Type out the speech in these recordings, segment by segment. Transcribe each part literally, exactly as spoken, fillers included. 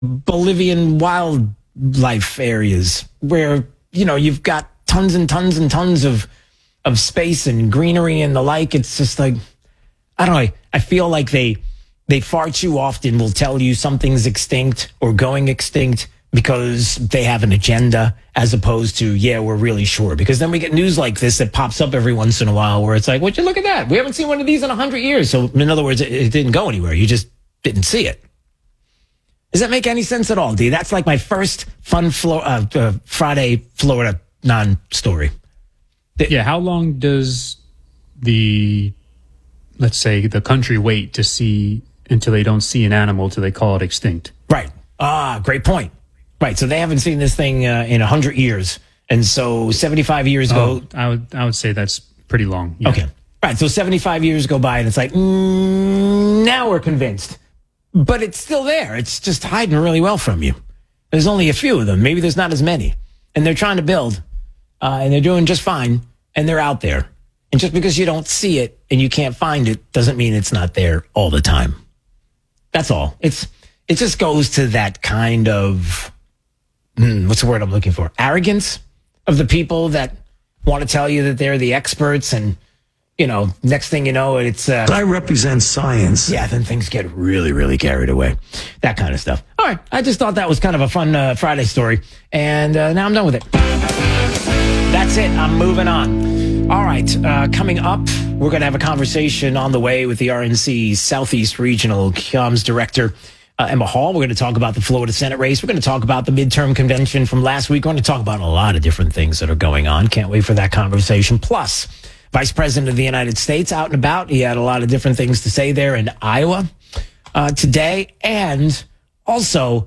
Bolivian wildlife areas where, you know, you've got tons and tons and tons of of space and greenery and the like. It's just like, I don't know. I feel like they they far too often will tell you something's extinct or going extinct because they have an agenda, as opposed to, yeah, we're really sure. Because then we get news like this that pops up every once in a while where it's like, would you look at that? We haven't seen one of these in a hundred years. So in other words, it, it didn't go anywhere. You just didn't see it. Does that make any sense at all, D? That's like my first fun Flo- uh, uh, Friday Florida non-story. Yeah, how long does the, let's say, the country wait to see until they don't see an animal till they call it extinct? Right. Ah, great point. Right, so they haven't seen this thing uh, in one hundred years. And so seventy-five years oh, ago... I would I would say that's pretty long. Yeah. Okay. Right, so seventy-five years go by and it's like, mm, now we're convinced. But it's still there. It's just hiding really well from you. There's only a few of them. Maybe there's not as many. And they're trying to build. Uh, and they're doing just fine. And they're out there. And just because you don't see it and you can't find it doesn't mean it's not there all the time. That's all. It's It just goes to that kind of, hmm, what's the word I'm looking for? Arrogance of the people that want to tell you that they're the experts, and, you know, next thing you know, it's... Uh, I represent science. Yeah, then things get really, really carried away. That kind of stuff. All right, I just thought that was kind of a fun uh, Friday story, and uh, now I'm done with it. That's it. I'm moving on. All right, uh, coming up, we're going to have a conversation on the way with the R N C Southeast Regional Comms Director, Uh, Emma Hall. We're going to talk about the Florida Senate race. We're going to talk about the midterm convention from last week. We're going to talk about a lot of different things that are going on. Can't wait for that conversation. Plus, Vice President of the United States out and about. He had a lot of different things to say there in Iowa uh, today. And also,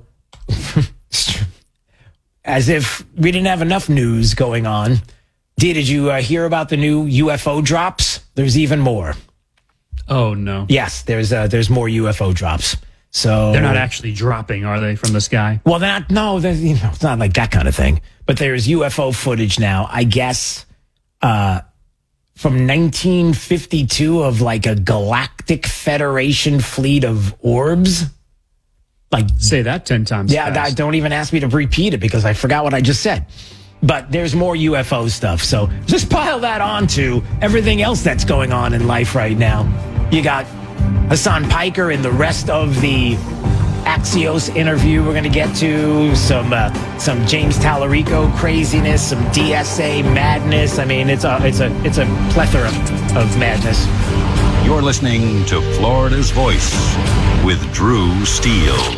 as if we didn't have enough news going on, Dee, did you uh, hear about the new U F O drops? There's even more. Oh, no. Yes, there's uh, there's more U F O drops. So they're not actually dropping, are they, from the sky? Well, they're not. No, they're, you know, it's not like that kind of thing. But there's U F O footage now, I guess, uh, from nineteen fifty-two of like a galactic Federation fleet of orbs. Like, say that ten times. Yeah, fast. don't even ask me to repeat it because I forgot what I just said. But there's more U F O stuff. So just pile that on to everything else that's going on in life right now. You got Hassan Piker and the rest of the Axios interview we're going to get to, some uh, some James Tallarico craziness, some D S A madness. I mean, it's a it's a it's a plethora of madness. You're listening to Florida's Voice with Drew Steele.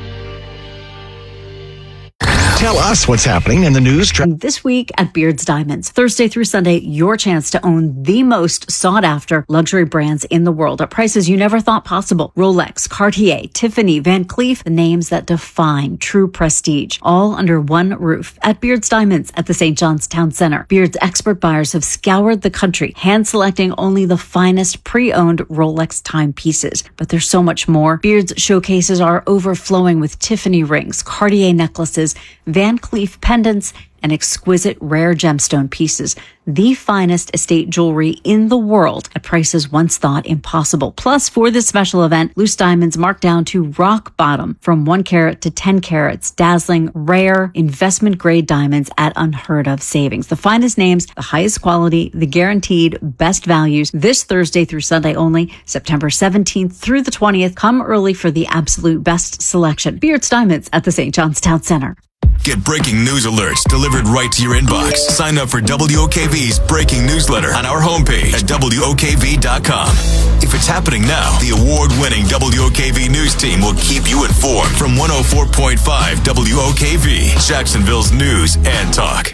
Tell us what's happening in the news. This week at Beards Diamonds, Thursday through Sunday, your chance to own the most sought-after luxury brands in the world at prices you never thought possible. Rolex, Cartier, Tiffany, Van Cleef, the names that define true prestige, all under one roof at Beards Diamonds at the Saint John's Town Center. Beards expert buyers have scoured the country, hand-selecting only the finest pre-owned Rolex timepieces. But there's so much more. Beards showcases are overflowing with Tiffany rings, Cartier necklaces, Van Cleef pendants, and exquisite rare gemstone pieces, the finest estate jewelry in the world at prices once thought impossible. Plus, for this special event, loose diamonds marked down to rock bottom from one carat to ten carats, dazzling, rare, investment-grade diamonds at unheard of savings. The finest names, the highest quality, the guaranteed best values. This Thursday through Sunday only, September seventeenth through the twentieth. Come early for the absolute best selection. Beards Diamonds at the Saint John's Town Center. Get breaking news alerts delivered right to your inbox. Sign up for W O K V's breaking newsletter on our homepage at W O K V dot com. If it's happening now, the award-winning W O K V news team will keep you informed from one oh four point five W O K V, Jacksonville's news and talk.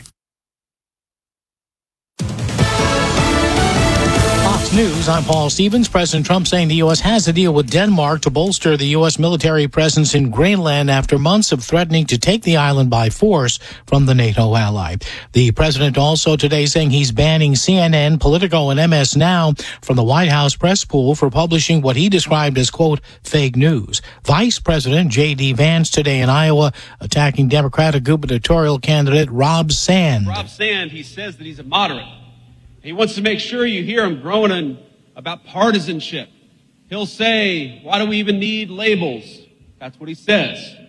Fox News, I'm Paul Stevens. President Trump saying the U S has a deal with Denmark to bolster the U S military presence in Greenland after months of threatening to take the island by force from the NATO ally. The president also today saying he's banning C N N, Politico, and M S Now from the White House press pool for publishing what he described as, quote, fake news. Vice President J D. Vance today in Iowa attacking Democratic gubernatorial candidate Rob Sand. Rob Sand, he says that he's a moderate. He wants to make sure you hear him groaning about partisanship. He'll say, why do we even need labels? That's what he says.